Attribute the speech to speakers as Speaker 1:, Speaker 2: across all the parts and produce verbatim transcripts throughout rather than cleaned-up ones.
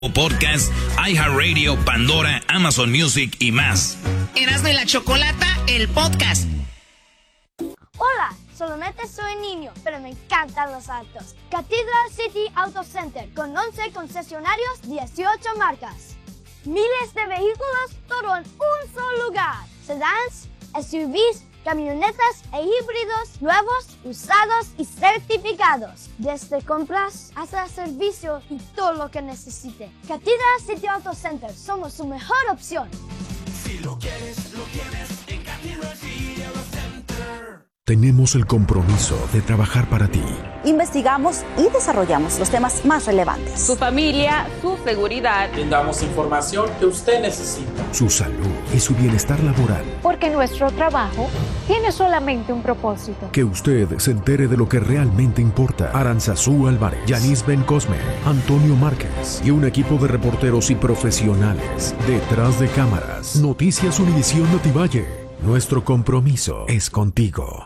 Speaker 1: Podcast, iHeartRadio, Pandora, Amazon Music y más.
Speaker 2: Erasmo y la Chocolata, el podcast.
Speaker 3: Hola, solamente soy niño, pero me encantan los autos. Cathedral City Auto Center, con once concesionarios, dieciocho marcas. Miles de vehículos, todo en un solo lugar. Sedans, S U Vs, camionetas e híbridos, nuevos, usados y certificados. Desde compras hasta servicio y todo lo que necesite. Cathedral City Auto Center, somos su mejor opción.
Speaker 4: Si lo quieres, lo tienes en Cathedral City Auto Center.
Speaker 5: Tenemos el compromiso de trabajar para ti.
Speaker 6: Investigamos y desarrollamos los temas más relevantes.
Speaker 7: Su familia, su seguridad.
Speaker 8: Brindamos información que usted necesita.
Speaker 5: Su salud y su bienestar laboral.
Speaker 9: Porque nuestro trabajo tiene solamente un propósito.
Speaker 5: Que usted se entere de lo que realmente importa. Aranzazú Álvarez, Yanis Ben Cosme, Antonio Márquez y un equipo de reporteros y profesionales detrás de cámaras. Noticias Univisión Notivalle. Nuestro compromiso es contigo.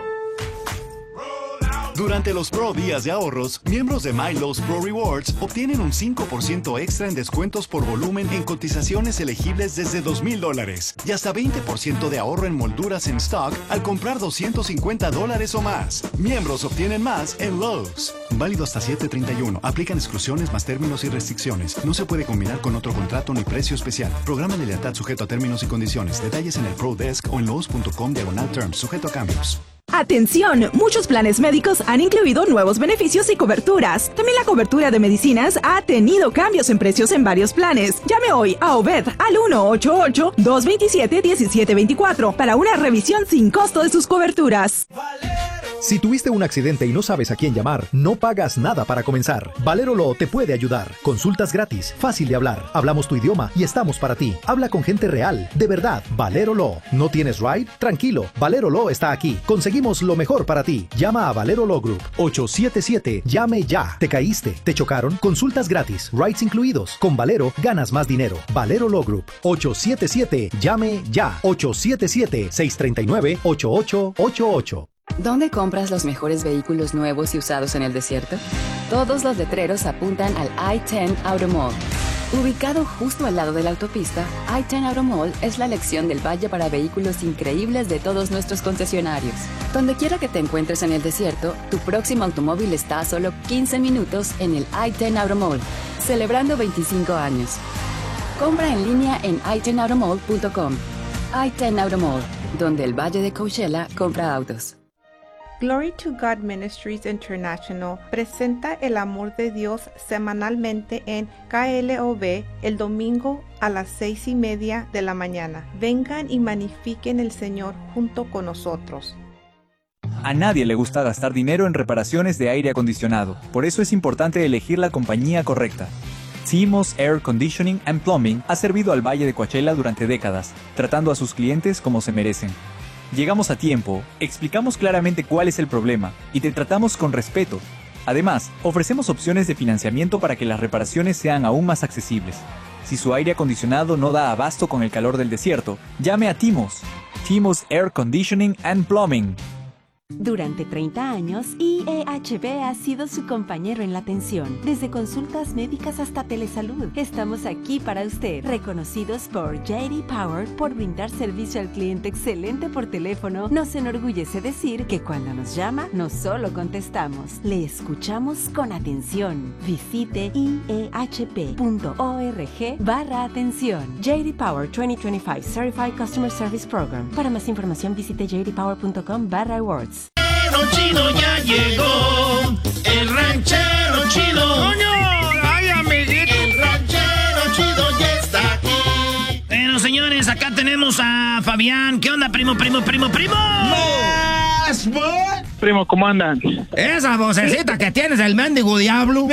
Speaker 10: Durante los Pro Días de Ahorros, miembros de MyLowe's Pro Rewards obtienen un cinco por ciento extra en descuentos por volumen en cotizaciones elegibles desde dos mil dólares y hasta veinte por ciento de ahorro en molduras en stock al comprar doscientos cincuenta dólares o más. Miembros obtienen más en Lowe's. Válido hasta siete treinta y uno. Aplican exclusiones más términos y restricciones. No se puede combinar con otro contrato ni precio especial. Programa de lealtad sujeto a términos y condiciones. Detalles en el Pro Desk o en lowes punto com diagonal terms. Sujeto a cambios.
Speaker 11: ¡Atención! Muchos planes médicos han incluido nuevos beneficios y coberturas. También la cobertura de medicinas ha tenido cambios en precios en varios planes. Llame hoy a Obed al uno ocho ocho, dos dos siete, uno siete dos cuatro para una revisión sin costo de sus coberturas.
Speaker 12: Si tuviste un accidente y no sabes a quién llamar, no pagas nada para comenzar. Valero Law te puede ayudar. Consultas gratis, fácil de hablar. Hablamos tu idioma y estamos para ti. Habla con gente real, de verdad. Valero Law. ¿No tienes ride? Tranquilo, Valero Law está aquí. Conseguimos lo mejor para ti. Llama a Valero Law Group. ocho siete siete, llame ya. ¿Te caíste? ¿Te chocaron? Consultas gratis, rides incluidos. Con Valero ganas más dinero. Valero Law Group. ocho siete siete, llame ya. ocho siete siete, seis tres nueve, ocho ocho ocho ocho.
Speaker 13: ¿Dónde compras los mejores vehículos nuevos y usados en el desierto? Todos los letreros apuntan al I diez Auto Mall. Ubicado justo al lado de la autopista, I diez Auto Mall es la elección del valle para vehículos increíbles de todos nuestros concesionarios. Donde quiera que te encuentres en el desierto, tu próximo automóvil está a solo quince minutos en el I diez Auto Mall, celebrando veinticinco años. Compra en línea en i diez auto mall punto com. I diez Auto Mall, donde el Valle de Coachella compra autos.
Speaker 14: Glory to God Ministries International presenta el amor de Dios semanalmente en K L O B el domingo a las seis y media de la mañana. Vengan y magnifiquen el Señor junto con nosotros.
Speaker 15: A nadie le gusta gastar dinero en reparaciones de aire acondicionado, por eso es importante elegir la compañía correcta. Timos Air Conditioning and Plumbing ha servido al Valle de Coachella durante décadas, tratando a sus clientes como se merecen. Llegamos a tiempo, explicamos claramente cuál es el problema y te tratamos con respeto. Además, ofrecemos opciones de financiamiento para que las reparaciones sean aún más accesibles. Si su aire acondicionado no da abasto con el calor del desierto, llame a Timos. Timos Air Conditioning and Plumbing.
Speaker 16: Durante treinta años, I E H B ha sido su compañero en la atención. Desde consultas médicas hasta telesalud, estamos aquí para usted. Reconocidos por J D Power por brindar servicio al cliente excelente por teléfono, nos enorgullece decir que cuando nos llama, no solo contestamos, le escuchamos con atención. Visite I E H P punto org barra atención. J D Power veinte veinticinco Certified Customer Service Program. Para más información, visite j d power punto com barra awards.
Speaker 2: El chido ya llegó, el ranchero chido.
Speaker 17: ¡Coño! ¡Ay, amiguito!
Speaker 2: El ranchero chido ya está aquí. Bueno, señores, acá tenemos a Fabián. ¿Qué onda, primo, primo, primo, primo?
Speaker 17: ¡Más,
Speaker 18: Primo, ¿cómo andan?
Speaker 17: Esa vocecita que tienes del mendigo diablo.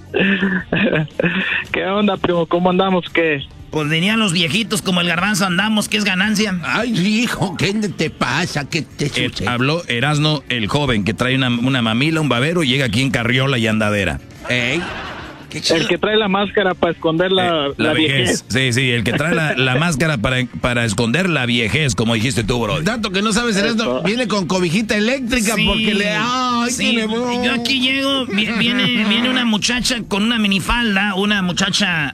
Speaker 18: ¿Qué onda, primo? ¿Cómo andamos? ¿Qué?
Speaker 2: Pues dirían los viejitos como el garbanzo andamos, ¿qué es ganancia?
Speaker 17: Ay, hijo, ¿qué te pasa? ¿Qué te sucede?
Speaker 1: Eh, habló Erasno, el joven, que trae una, una mamila, un babero y llega aquí en carriola y andadera.
Speaker 17: Ey,
Speaker 18: El que trae la máscara para esconder la,
Speaker 1: eh, la,
Speaker 18: la
Speaker 1: vejez.
Speaker 18: viejez.
Speaker 1: Sí, sí, el que trae la, la máscara para, para esconder la viejez, como dijiste tú, bro.
Speaker 17: Dato que no sabes en esto, viene con cobijita eléctrica
Speaker 2: Sí,
Speaker 17: porque le... ¡Ay,
Speaker 2: sí,
Speaker 17: tiene voz!
Speaker 2: yo aquí llego, vi- viene, viene una muchacha con una minifalda, una muchacha